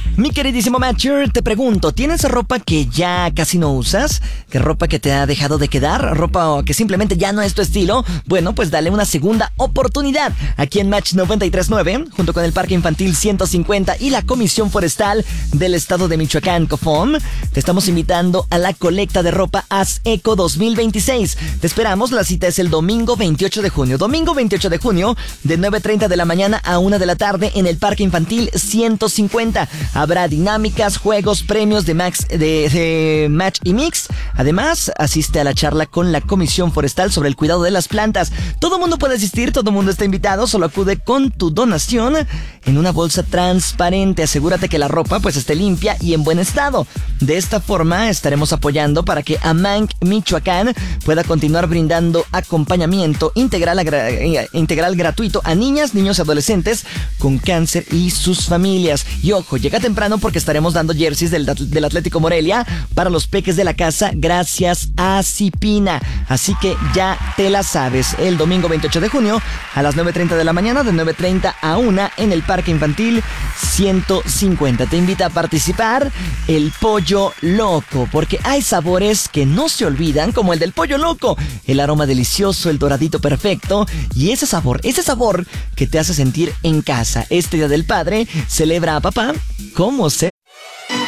Mi queridísimo Matcher, te pregunto, ¿tienes ropa que ya casi no usas? ¿Qué ropa que te ha dejado de quedar? ¿Ropa que simplemente ya no es tu estilo? Bueno, pues dale una segunda oportunidad. Aquí en Match 93.9, junto con el Parque Infantil 150 y la Comisión Forestal del Estado de Michoacán, COFOM, te estamos invitando a la colecta de ropa Haz Eco 2026. Te esperamos, la cita es el domingo 28 de junio. Domingo 28 de junio, de 9:30 de la mañana a 1 de la tarde en el Parque Infantil 150. Habrá dinámicas, juegos, premios de Match y Mix. Además, asiste a la charla con la Comisión Forestal sobre el cuidado de las plantas. Todo mundo puede asistir, todo mundo está invitado. Solo acude con tu donación en una bolsa transparente. Asegúrate que la ropa pues esté limpia y en buen estado. De esta forma estaremos apoyando para que AMANC Michoacán pueda continuar brindando acompañamiento integral gratuito a niñas, niños y adolescentes con cáncer y sus familias. Y ojo, llega temprano porque estaremos dando jerseys del Atlético Morelia para los peques de la casa gracias a Cipina. Así que ya te la sabes, el domingo 28 de junio a las 9:30 de la mañana, de 9:30 a 1 en el Parque Infantil 150. Te invita a participar el Pollo Loco, porque hay sabores que no se olvidan, como el del Pollo Loco, el aroma delicioso, el doradito perfecto y ese sabor que te hace sentir en casa. Este Día del Padre celebra a papá como se